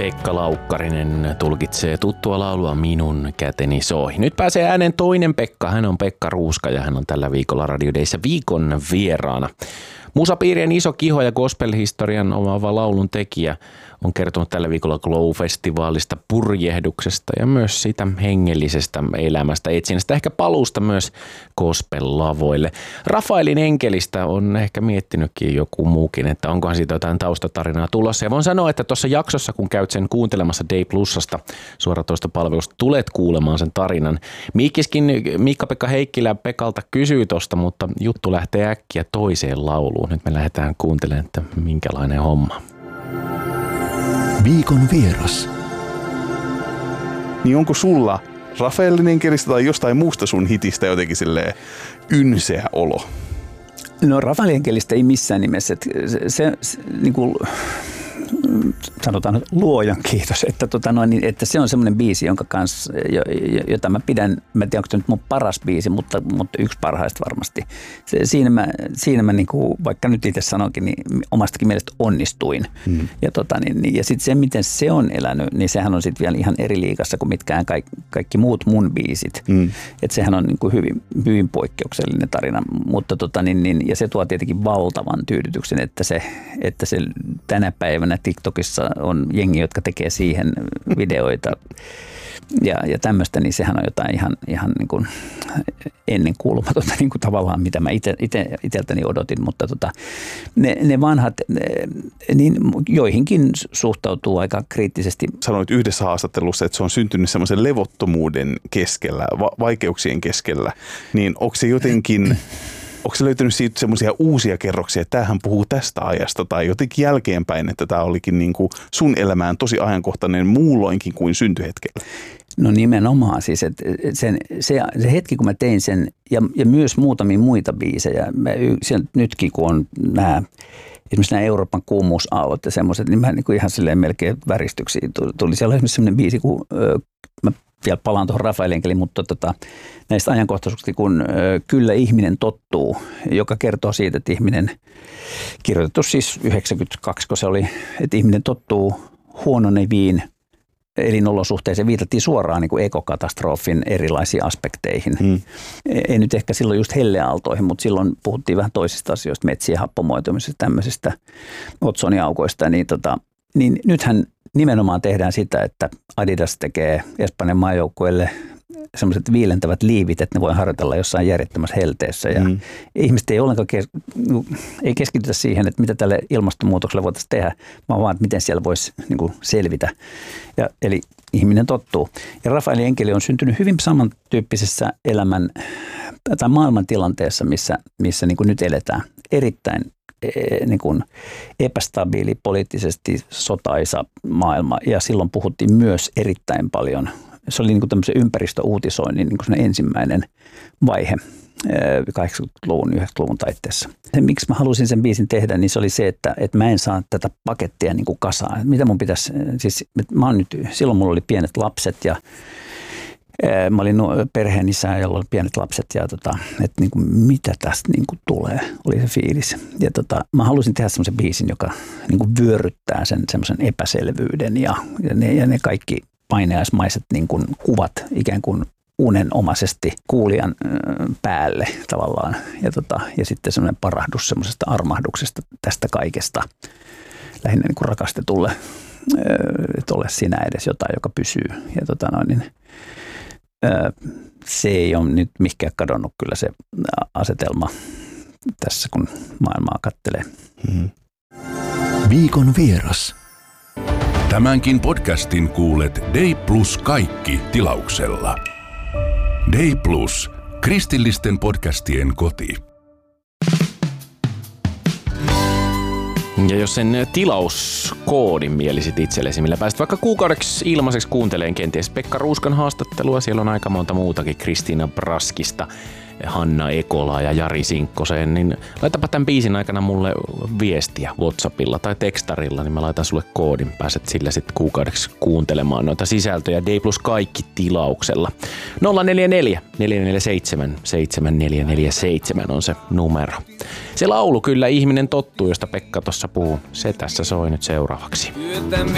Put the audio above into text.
Pekka Laukkarinen tulkitsee tuttua laulua Minun käteni soi. Nyt pääsee ääneen toinen Pekka. Hän on Pekka Ruuska ja hän on tällä viikolla Radio Dayssä viikon vieraana. Musapiirien iso kiho ja gospel-historian omaava laulun tekijä on kertonut tällä viikolla Glow-festivaalista, purjehduksesta ja myös siitä hengellisestä elämästä, etsinnästä, ehkä paluusta myös gospel-lavoille. Rafaelin enkelistä on ehkä miettinytkin joku muukin, että onkohan siitä jotain taustatarinaa tulossa. Ja voin sanoa, että tuossa jaksossa, kun käyt sen kuuntelemassa Day Plusasta suoratoistopalvelusta, tulet kuulemaan sen tarinan. Miikka-Pekka Heikkilä Pekalta kysyy tuosta, mutta juttu lähtee äkkiä toiseen lauluun. Nyt me lähdetään kuuntelemaan, että minkälainen homma. Viikon vieras. Niin onko sulla Rafaelin enkelistä tai jostain muusta sun hitistä jotenkin silleen ynseä olo? No Rafaelin enkelistä ei missään nimessä. Se niin kuin sanotaan luojan kiitos, että se on semmoinen biisi, jonka kanssa, jota mä pidän, mä en tiedä, onko se nyt mun paras biisi, mutta yksi parhaista varmasti. Siinä mä niin kuin, vaikka nyt itse sanonkin, niin omastakin mielestä onnistuin. Ja sitten se, miten se on elänyt, niin sehän on sitten vielä ihan eri liigassa kuin mitkään kaikki muut mun biisit. Että sehän on niin kuin hyvin poikkeuksellinen tarina, mutta ja se tuo tietenkin valtavan tyydytyksen, että se tänä päivänä TikTokissa on jengi, jotka tekee siihen videoita ja tämmöistä, niin sehän on jotain ihan niin kuin ennenkuulumatonta niin kuin tavallaan, mitä mä itseltäni odotin, mutta ne vanhat, niin joihinkin suhtautuu aika kriittisesti. Sanoit yhdessä haastattelussa, että se on syntynyt semmoisen levottomuuden keskellä, vaikeuksien keskellä, niin onko se jotenkin... Onko se löytynyt siitä semmoisia uusia kerroksia, että tämähän puhuu tästä ajasta tai jotenkin jälkeenpäin, että tämä olikin niin kuin sun elämään tosi ajankohtainen muulloinkin kuin syntyhetkellä? No nimenomaan siis, että se hetki kun mä tein sen ja myös muutamia muita biisejä, nytkin kun on esimerkiksi nämä Euroopan kuumuusaallot ja semmoiset, niin mä niin kuin ihan silleen melkein väristyksiä tuli. Siellä on esimerkiksi semmoinen biisi, kun mä vielä palaan tuohon Rafaelin enkeliin, mutta näistä ajankohtaisuuksista, kun Kyllä ihminen tottuu, joka kertoo siitä, että ihminen, kirjoitettu siis 92, kun se oli, että ihminen tottuu huononeviin elinolosuhteeseen, viitattiin suoraan niin kuin ekokatastrofin erilaisiin aspekteihin. Ei nyt ehkä silloin just helleaaltoihin, mutta silloin puhuttiin vähän toisista asioista, metsien happomoitumisesta, tämmöisistä otsoniaukoista, niin nythän nimenomaan tehdään sitä, että Adidas tekee Espanjan maajoukkueelle sellaiset viilentävät liivit, että ne voi harjoitella jossain järjettömässä helteessä. Ja ihmiset ei ollenkaan ei keskitytä siihen, että mitä tälle ilmastonmuutokselle voitaisiin tehdä, vaan että miten siellä voisi niin kuin selvitä. Eli ihminen tottuu. Ja Rafaelin enkeli on syntynyt hyvin samantyyppisessä elämän tai maailmantilanteessa, missä niin kuin nyt eletään. Erittäin niin kuin epästabiili, poliittisesti sotaisa maailma, ja silloin puhuttiin myös erittäin paljon. Se oli niin kuin tämmöisen ympäristöuutisoinnin niin kuin ensimmäinen vaihe 80-luvun, 90-luvun taitteessa. Se, miksi mä halusin sen biisin tehdä, niin se oli se, että mä en saa tätä pakettia niin kuin kasaan. Mitä mun pitäisi, siis silloin mulla oli pienet lapset ja mä olin perheen isä, jolla oli pienet lapset ja että niin kuin, mitä tästä niin kuin tulee, oli se fiilis. Ja mä halusin tehdä semmoisen biisin, joka niin kuin vyöryttää sen semmoisen epäselvyyden ja ne kaikki painajaismaiset niin kuin kuvat ikään kuin unenomaisesti kuulijan päälle tavallaan. Ja sitten semmoinen parahdus semmoisesta armahduksesta tästä kaikesta lähinnä niin kuin rakastetulle, että ole sinä edes jotain, joka pysyy. Ja se ei ole nyt mihinkään kadonnut kyllä se asetelma tässä, kun maailmaa kattelee. Viikon vieras. Tämänkin podcastin kuulet Day Plus kaikki tilauksella. Day Plus, kristillisten podcastien koti. Ja jos sen tilauskoodin mielisit itsellesi, millä pääset vaikka kuukaudeksi ilmaiseksi kuunteleen kenties Pekka Ruuskan haastattelua, siellä on aika monta muutakin, Kristiina Braskista, Hanna Ekolaa ja Jari Sinkkoseen, niin laitapa tämän biisin aikana mulle viestiä WhatsAppilla tai tekstarilla, niin mä laitan sulle koodin, pääset sillä sitten kuukaudeksi kuuntelemaan noita sisältöjä. Day Plus kaikki tilauksella. 044 447 7447 on se numero. Se laulu Kyllä ihminen tottuu, josta Pekka tuossa puhuu, se tässä soi nyt seuraavaksi. Työtä